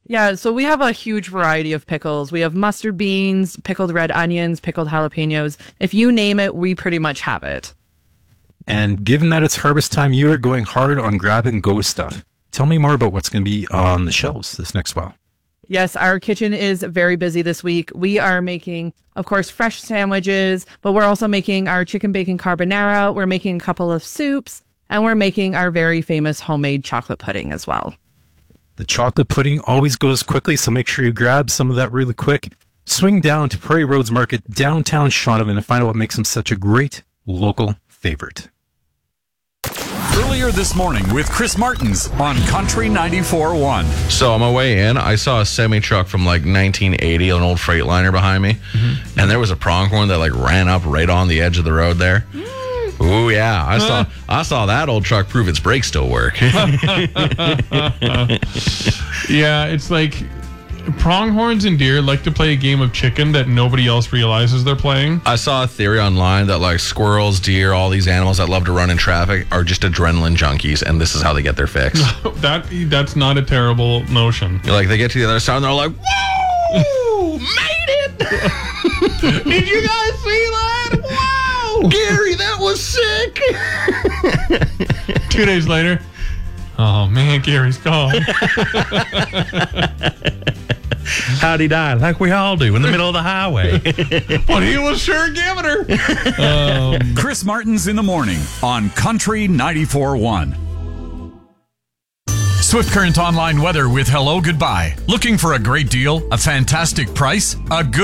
Yeah, so we have a huge variety of pickles. We have mustard beans, pickled red onions, pickled jalapenos. If you name it, we pretty much have it. And given that it's harvest time, you are going hard on grab and go stuff. Tell me more about what's going to be on the shelves this next while. Yes, our kitchen is very busy this week. We are making, of course, fresh sandwiches, but we're also making our chicken bacon carbonara. We're making a couple of soups, and we're making our very famous homemade chocolate pudding as well. The chocolate pudding always goes quickly, so make sure you grab some of that really quick. Swing down to Prairie Roads Market, downtown Shaunavon, to find out what makes them such a great local favorite. Earlier this morning with Chris Martins on Country 94.1. So on my way in, I saw a semi-truck from like 1980, an old Freightliner behind me. Mm-hmm. And there was a pronghorn that like ran up right on the edge of the road there. Ooh, yeah. I saw that old truck prove its brakes still work. Yeah, it's like pronghorns and deer like to play a game of chicken that nobody else realizes they're playing. I saw a theory online that like squirrels, deer, all these animals that love to run in traffic are just adrenaline junkies, and this is how they get their fix. That's not a terrible notion. Like they get to the other side and they're like, whoa, made it! Did you guys see that? Wow! Gary, that was sick! 2 days later, oh man, Gary's gone. How'd he die? Like we all do, in the middle of the highway. But he was sure giving her. Chris Martins in the morning on Country 94.1. Swift Current Online weather with Hello Goodbye. Looking for a great deal, a fantastic price, a good